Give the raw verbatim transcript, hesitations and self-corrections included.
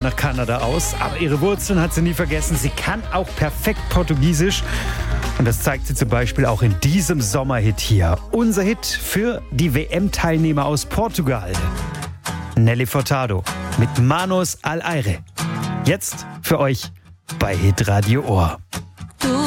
nach Kanada aus, aber ihre Wurzeln hat sie nie vergessen. Sie kann auch perfekt Portugiesisch. Und das zeigt sie zum Beispiel auch in diesem Sommerhit hier. Unser Hit für die W M-Teilnehmer aus Portugal. Nelly Furtado mit Manos al Aire. Jetzt für euch bei Hitradio Ohr.